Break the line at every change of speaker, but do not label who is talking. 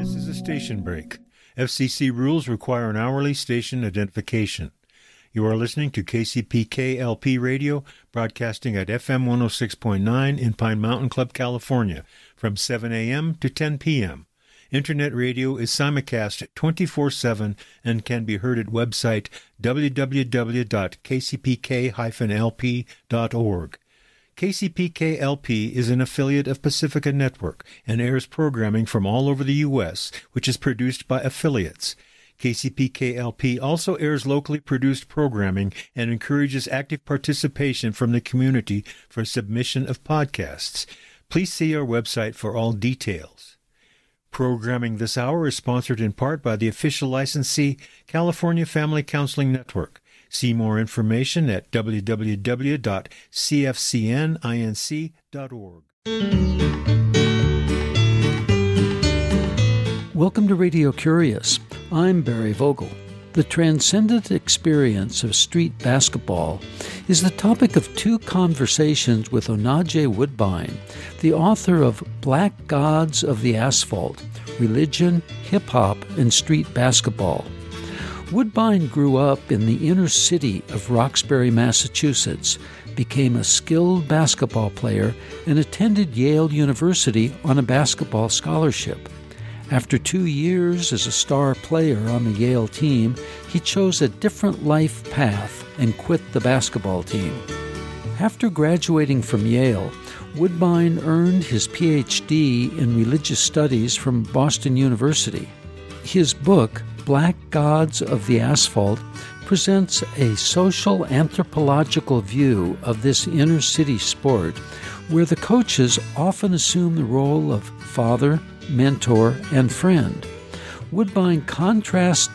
This is a station break. FCC rules require an hourly station identification. You are listening to KCPK LP Radio, broadcasting at FM 106.9 in Pine Mountain Club, California, from 7 a.m. to 10 p.m. Internet radio is simulcast 24/7 and can be heard at website www.kcpk-lp.org. KCPK-LP is an affiliate of Pacifica Network and airs programming from all over the U.S., which is produced by affiliates. KCPK-LP also airs locally produced programming and encourages active participation from the community for submission of podcasts. Please see our website for all details. Programming this hour is sponsored in part by the official licensee, California Family Counseling Network. See more information at www.cfcninc.org.
Welcome to Radio Curious. I'm Barry Vogel. The transcendent experience of street basketball is the topic of two conversations with Onaje Woodbine, the author of Black Gods of the Asphalt, Religion, Hip-Hop, and Street Basketball. Woodbine grew up in the inner city of Roxbury, Massachusetts, became a skilled basketball player, and attended Yale University on a basketball scholarship. After 2 years as a star player on the Yale team, he chose a different life path and quit the basketball team. After graduating from Yale, Woodbine earned his Ph.D. in religious studies from Boston University. His book, Black Gods of the Asphalt, presents a social anthropological view of this inner city sport where the coaches often assume the role of father, mentor, and friend. Woodbine contrasts